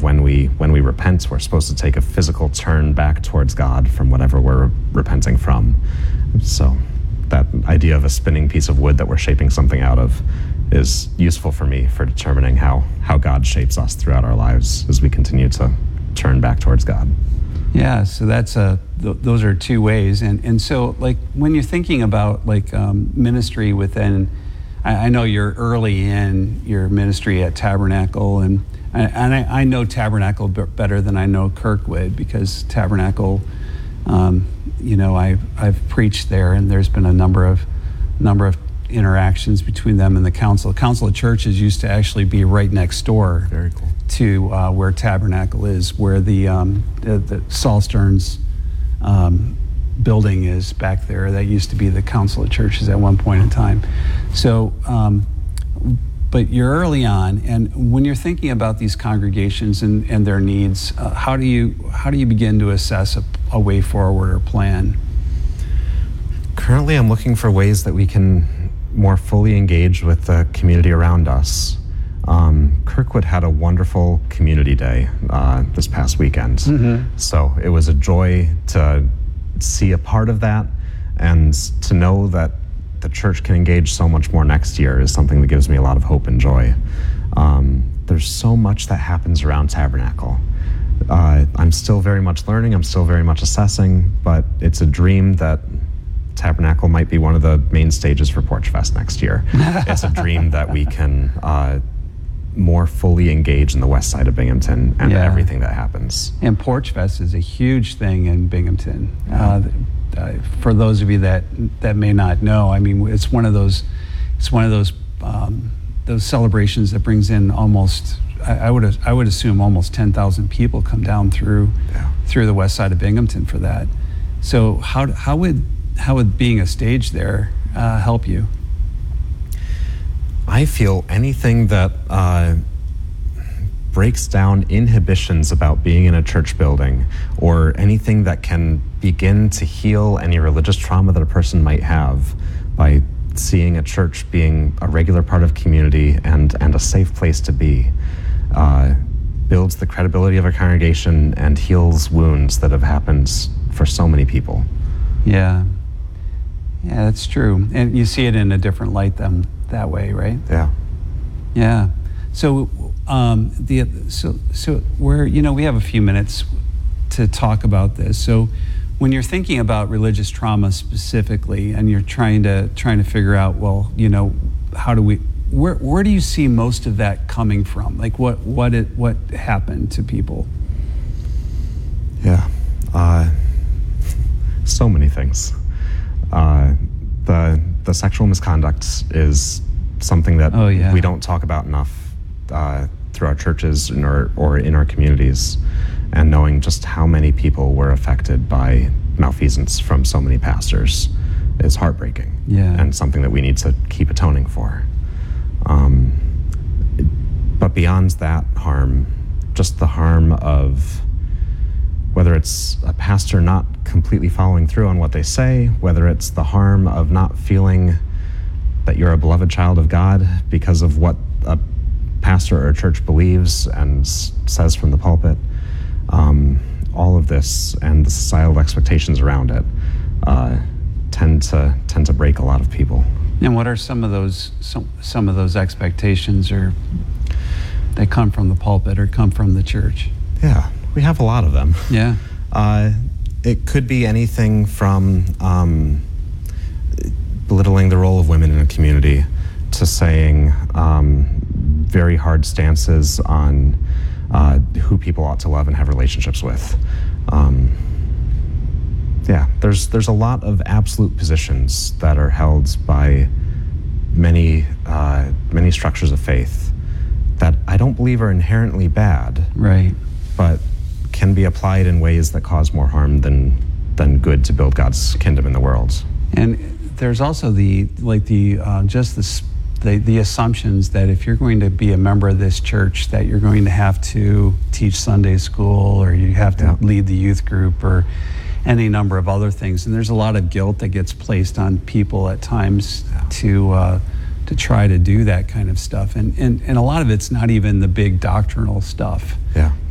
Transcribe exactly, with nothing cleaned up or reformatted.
of when we when we repent, we're supposed to take a physical turn back towards God from whatever we're repenting from. So that idea of a spinning piece of wood that we're shaping something out of is useful for me for determining how, how God shapes us throughout our lives as we continue to turn back towards God. Yeah, so that's a, th- those are two ways. And, and so like when you're thinking about like um, ministry within, I, I know you're early in your ministry at Tabernacle, and, and I, I know Tabernacle b- better than I know Kirkwood, because Tabernacle, um, you know, I, I've preached there, and there's been a number of number of interactions between them and the council. Council of Churches used to actually be right next door. Very cool. To uh, where Tabernacle is, where the, um, the, the Saul Stearns um, building is back there. That used to be the Council of Churches at one point in time. So, um, but you're early on, and when you're thinking about these congregations and, and their needs, uh, how do you how do you begin to assess a, a way forward or plan? Currently, I'm looking for ways that we can more fully engage with the community around us. Um, Kirkwood had a wonderful community day uh, this past weekend. Mm-hmm. So it was a joy to see a part of that, and to know that the church can engage so much more next year is something that gives me a lot of hope and joy. Um, there's so much that happens around Tabernacle. Uh, I'm still very much learning, I'm still very much assessing, but it's a dream that Tabernacle might be one of the main stages for Porch Fest next year. It's a dream that we can uh, more fully engage in the west side of Binghamton and Yeah. everything that happens. And Porch Fest is a huge thing in Binghamton. Uh, uh, for those of you that that may not know, I mean, it's one of those, it's one of those um, those celebrations that brings in almost, I, I would I would assume almost ten thousand people come down through Yeah. through the west side of Binghamton for that. So how how would how would being a stage there uh, help you? I feel anything that uh, breaks down inhibitions about being in a church building, or anything that can begin to heal any religious trauma that a person might have by seeing a church being a regular part of community and, and a safe place to be, uh, builds the credibility of a congregation and heals wounds that have happened for so many people. Yeah. Yeah, that's true. And you see it in a different light than that way, right? Yeah. Yeah. So, um, the so so we're you know we have a few minutes to talk about this. So, when you're thinking about religious trauma specifically, and you're trying to trying to figure out, well, you know, how do we where where do you see most of that coming from? Like, what what it what happened to people? Yeah. Uh, so many things. Uh, the the sexual misconduct is something that Oh, yeah. we don't talk about enough uh, through our churches in our, or in our communities, and knowing just how many people were affected by malfeasance from so many pastors is heartbreaking. Yeah. And something that we need to keep atoning for. Um, but beyond that harm, just the harm of whether it's a pastor not completely following through on what they say, whether it's the harm of not feeling that you're a beloved child of God because of what a pastor or a church believes and s- says from the pulpit, um, all of this and the societal expectations around it uh, tend to tend to break a lot of people. And what are some of those some some of those expectations, or they come from the pulpit or come from the church? Yeah, we have a lot of them. Yeah. Uh, it could be anything from um, belittling the role of women in a community to saying um, very hard stances on uh, who people ought to love and have relationships with. Um, yeah, there's there's a lot of absolute positions that are held by many uh, many structures of faith that I don't believe are inherently bad, Right. but can be applied in ways that cause more harm than than good to build God's kingdom in the world. And there's also the like the uh, just the, s- the the assumptions that if you're going to be a member of this church, that you're going to have to teach Sunday school, or you have to Yeah. lead the youth group, or any number of other things. And there's a lot of guilt that gets placed on people at times Yeah. to uh, to try to do that kind of stuff. And, and and a lot of it's not even the big doctrinal stuff. Yeah.